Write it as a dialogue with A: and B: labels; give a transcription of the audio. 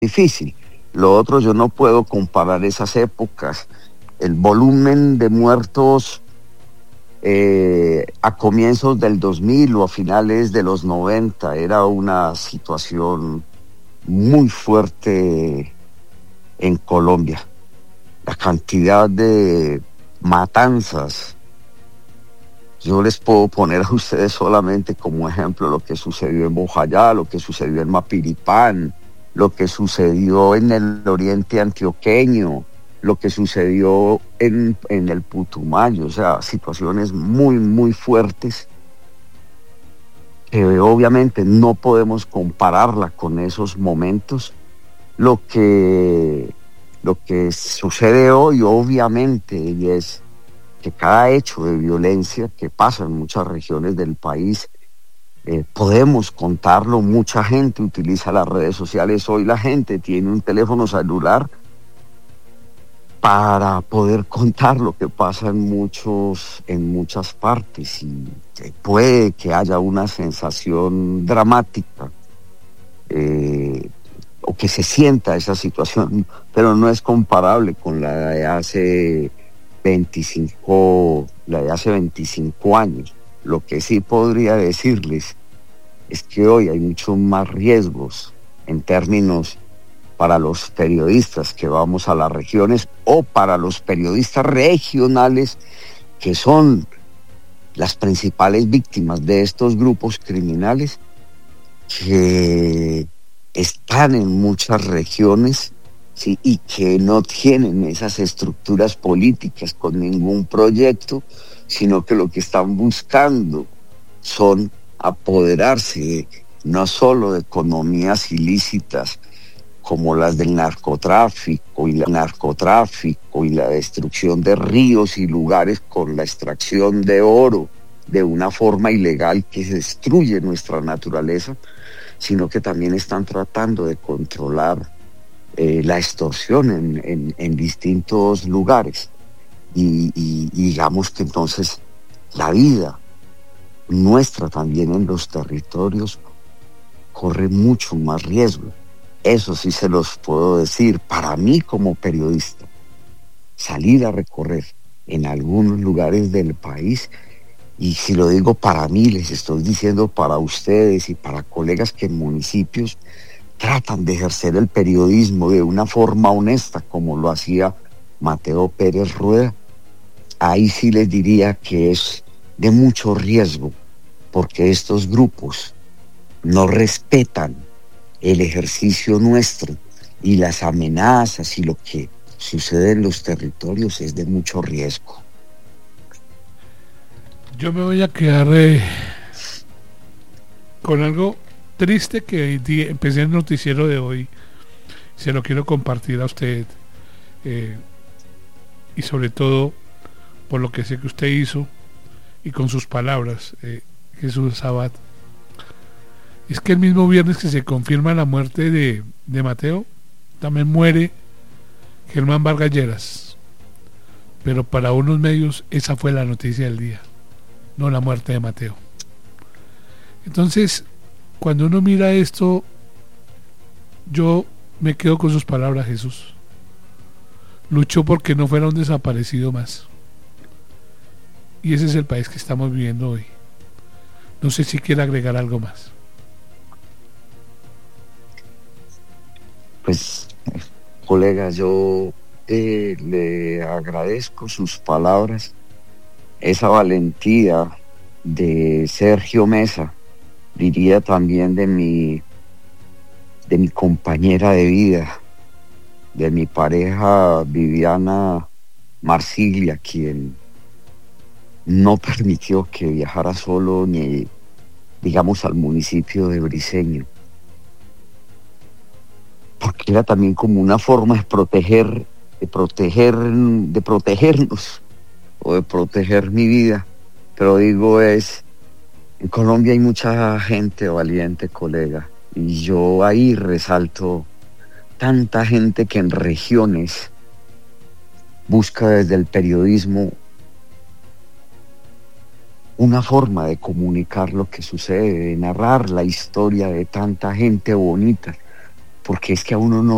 A: difícil. Lo otro, yo no puedo comparar esas épocas. El volumen de muertos a comienzos del 2000 o a finales de los 90 era una situación muy fuerte en Colombia. La cantidad de matanzas, yo les puedo poner a ustedes solamente como ejemplo lo que sucedió en Bojayá, lo que sucedió en Mapiripán, lo que sucedió en el oriente antioqueño, lo que sucedió en el Putumayo, o sea, situaciones muy, muy fuertes que obviamente no podemos compararla con esos momentos. Lo que, lo que sucede hoy, obviamente, y es que cada hecho de violencia que pasa en muchas regiones del país, podemos contarlo. Mucha gente utiliza las redes sociales. Hoy la gente tiene un teléfono celular para poder contar lo que pasa en muchas partes, y puede que haya una sensación dramática, o que se sienta esa situación, pero no es comparable con la de hace 25 años. Lo que sí podría decirles es que hoy hay muchos más riesgos en términos para los periodistas que vamos a las regiones, o para los periodistas regionales, que son las principales víctimas de estos grupos criminales que están en muchas regiones, ¿sí? Y que no tienen esas estructuras políticas con ningún proyecto, sino que lo que están buscando son apoderarse no solo de economías ilícitas como las del narcotráfico y la destrucción de ríos y lugares con la extracción de oro de una forma ilegal que destruye nuestra naturaleza, sino que también están tratando de controlar la extorsión en distintos lugares. Y digamos que entonces la vida nuestra también en los territorios corre mucho más riesgo. Eso sí se los puedo decir. Para mí como periodista, salir a recorrer en algunos lugares del país, y si lo digo para mí, les estoy diciendo para ustedes y para colegas que en municipios tratan de ejercer el periodismo de una forma honesta, como lo hacía Mateo Pérez Rueda, ahí sí les diría que es de mucho riesgo, porque estos grupos no respetan el ejercicio nuestro, y las amenazas y lo que sucede en los territorios es de mucho riesgo.
B: Yo me voy a quedar con algo triste que empecé el noticiero de hoy. Se lo quiero compartir a usted, y sobre todo por lo que sé que usted hizo y con sus palabras, Jesús Sabat. Es que el mismo viernes que se confirma la muerte de Mateo, también muere Germán Vargas Lleras. Pero para unos medios esa fue la noticia del día, no la muerte de Mateo. Entonces, cuando uno mira esto, yo me quedo con sus palabras, Jesús. Luchó porque no fuera un desaparecido más. Y ese es el país que estamos viviendo hoy. No sé si quiere agregar algo más.
A: Pues, colega, yo le agradezco sus palabras, esa valentía de Sergio Mesa, diría también de mi compañera de vida, de mi pareja Viviana Marsiglia, quien no permitió que viajara solo ni, digamos, al municipio de Briceño, porque era también como una forma de protegernos, o de proteger mi vida. Pero digo, en Colombia hay mucha gente valiente, colega, y yo ahí resalto tanta gente que en regiones busca desde el periodismo una forma de comunicar lo que sucede, de narrar la historia de tanta gente bonita, porque es que a uno no